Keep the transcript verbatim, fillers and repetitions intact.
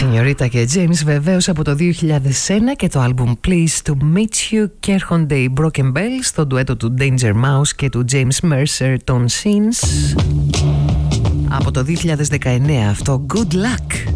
Σινιωρίτα και James βεβαίως από το δύο χιλιάδες ένα και το άλμπουμ Pleased to Meet You, και έρχονται οι Broken Bells στο ντουέτο του Danger Mouse και του James Mercer των Sins από το δύο χιλιάδες δεκαεννέα, αυτό Good Luck.